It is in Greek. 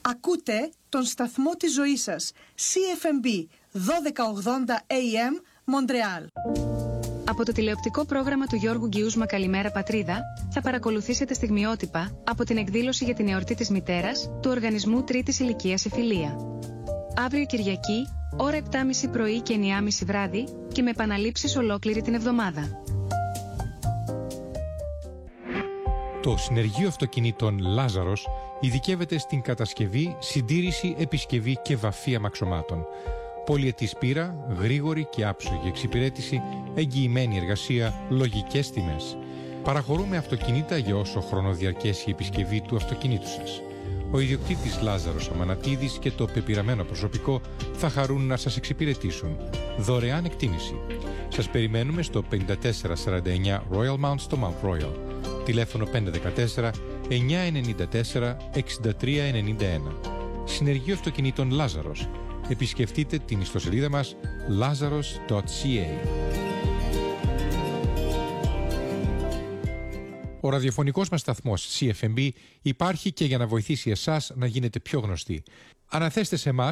Ακούτε τον σταθμό της ζωής σας, CFMB 1280 AM, Μοντρεάλ. Από το τηλεοπτικό πρόγραμμα του Γιώργου Γκιούσμα «Καλημέρα Πατρίδα» θα παρακολουθήσετε στιγμιότυπα από την εκδήλωση για την εορτή της μητέρας του Οργανισμού Τρίτης Ηλικίας Εφηλία. Αύριο Κυριακή, ώρα 7.30 πρωί και 9.30 βράδυ και με επαναλήψεις ολόκληρη την εβδομάδα. Το Συνεργείο Αυτοκινήτων Λάζαρος ειδικεύεται στην κατασκευή, συντήρηση, επισκευή και βαφή αμαξωμάτων. Πολυετής πείρα, γρήγορη και άψογη εξυπηρέτηση, εγγυημένη εργασία, λογικές τιμές. Παραχωρούμε αυτοκίνητα για όσο χρόνο διαρκέσει η επισκευή του αυτοκινήτου σας. Ο ιδιοκτήτης Λάζαρος Αμανατίδης και το πεπειραμένο προσωπικό θα χαρούν να σας εξυπηρετήσουν. Δωρεάν εκτίμηση. Σας περιμένουμε στο 5449 Royal Mount στο Mount Royal. Τηλέφωνο 514 994 6391. Συνεργείο Αυτοκινήτων Λάζαρος. Επισκεφτείτε την ιστοσελίδα μας lazaros.ca. Ο ραδιοφωνικός μας σταθμός CFMB υπάρχει και για να βοηθήσει εσάς να γίνετε πιο γνωστοί. Αναθέστε σε εμάς